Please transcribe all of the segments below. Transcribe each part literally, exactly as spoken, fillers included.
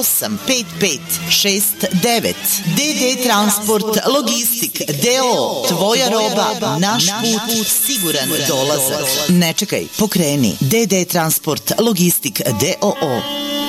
osam pet pet šest devet. D D Transport Logistik D O O. Tvoja roba, naš put, siguran dolazak. Ne čekaj, pokreni. D D Transport Logistik D O O.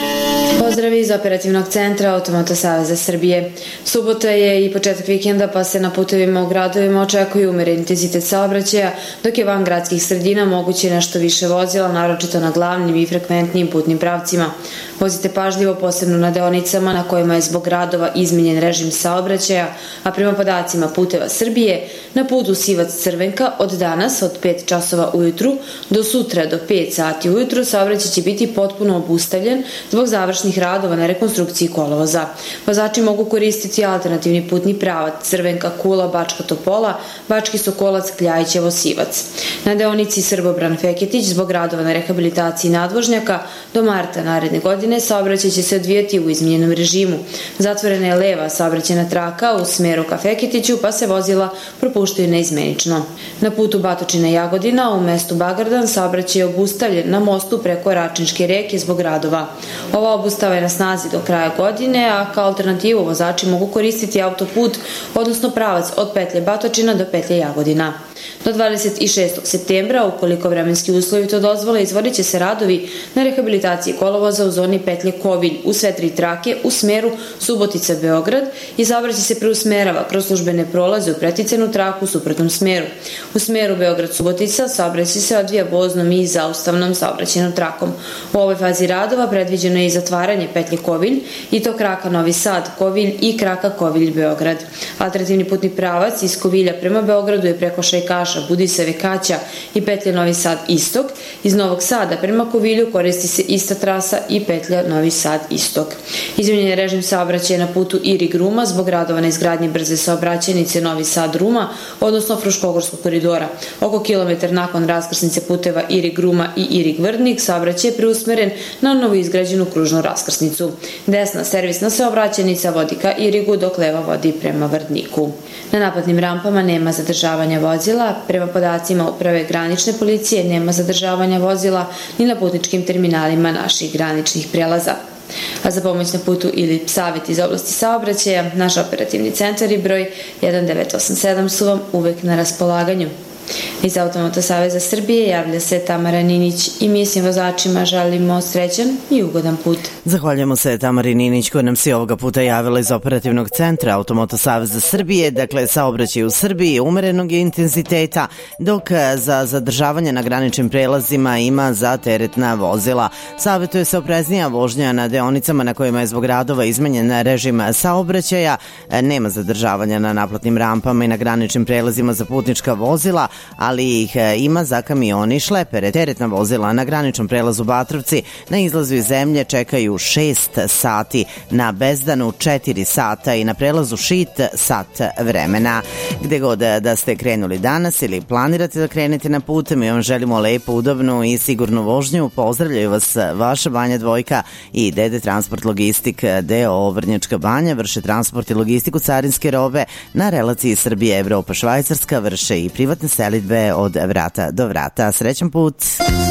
Pozdrav iz operativnog centra Automoto Saveza Srbije. Subota je i početak vikenda, pa se na putevima u gradovima očekuje umeren intenzitet saobraćaja, dok je van gradskih sredina moguće nešto više vozila, naročito na glavnim i frekventnim putnim pravcima. Vozite pažljivo, posebno na deonicama na kojima je zbog gradova izmenjen režim saobraćaja, a prema podacima Puteva Srbije, na putu Sivac-Crvenka od danas od pet časova ujutru do sutra do pet sati ujutru saobraćaj će biti potpuno obustavljen zbog završnih radova na rekonstrukciji kolovoza. Vozači mogu koristiti alternativni putni pravac Crvenka, Kula, Bačka Topola, Bački Sokolac, Kljajićevo, Sivac. Na deonici Srbobran-Feketić zbog radova na rehabilitaciji nadvožnjaka do marta naredne godine saobraćaj će se odvijati u izmenjenom režimu. Zatvorena je leva saobraćajna traka u smeru ka Feketiću, pa se vozila propuštaju neizmenično. Na putu Batočina-Jagodina u mestu Bagardan saobraćaj je obustavljen na mostu preko Račinške reke zbog radova. Ova obustava je na snazi do kraja godine, a kao alternativu vozači mogu koristiti autoput, odnosno pravac od petlje Batočina do petlje Jagodina. Do dvadeset šestog septembra, ukoliko vremenski uslovi to dozvole, izvodit će se radovi na rehabilitaciji kolovoza u zoni petlje Kovilj u sve tri trake u smeru Subotica-Beograd i saobraćaj se preusmerava kroz službene prolaze u preticenu traku u suprotnom smeru. U smeru Beograd-Subotica saobraćaj se odvija voznom i zaustavnom saobraćajnom trakom. U ovoj fazi radova predviđeno je i zatvaranje petlje Kovilj i to kraka Novi Sad, Kovilj i kraka Kovilj-Beograd. Alternativni putni pravac iz Kovilja prema Beogradu je preko Šajkaša, Budiseve, Kaća i petlja Novi Sad Istok. Iz Novog Sada prema Kovilju koristi se ista trasa i petlja Novi Sad Istok. Izmenjen je režim saobraćaja na putu Irig-Ruma zbog radova na izgradnji brze saobraćajnice Novi Sad-Ruma, odnosno Fruškogorskog koridora. Oko kilometar nakon raskrsnice puteva Irig-Ruma i Irig-Vrdnik saobraćaj je preusmeren na novo izgrađenu kružnu raskrsnicu. Desna servisna saobraćajnica vodi ka Irigu, dok leva vodi prema Vrdniku. Na naplatnim rampama nema zadržavanja vozila. Prema podacima Uprave granične policije nema zadržavanja vozila ni na putničkim terminalima naših graničnih prelaza. A za pomoć na putu ili savjet iz oblasti saobraćaja, naš operativni centar i broj jedan devet osam sedam su vam uvek na raspolaganju. Iz Automoto Saveza Srbije javlja se Tamara Ninić i mi svim vozačima želimo srećan i ugodan put. Zahvaljujemo se Tamari Ninić koja nam se ovoga puta javila iz operativnog centra Automoto Saveza Srbije. Dakle, saobraćaj u Srbiji umerenog je intenziteta, dok za zadržavanje na graničnim prelazima ima za teretna vozila. Savetuje se opreznija vožnja na deonicama na kojima je zbog radova izmenjen režim saobraćaja. Nema zadržavanja na naplatnim rampama i na graničnim prelazima za putnička vozila, ali ih ima za kamioni i šlepere. Teretna vozila na graničnom prelazu Batrovci na izlazu iz zemlje čekaju šest sati, na Bezdanu četiri sata i na prelazu Šid sat vremena. Gde god da ste krenuli danas ili planirate da krenete na put, mi vam želimo lepu, udobnu i sigurnu vožnju. Pozdravljaju vas vaša Banja Dvojka i D D Transport Logistik D O O Vrnjačka Banja. Vrše transport i logistiku carinske robe na relaciji Srbije, Evropa, Švajcarska. Vrše i privatne selidbe od vrata do vrata. Srećan put!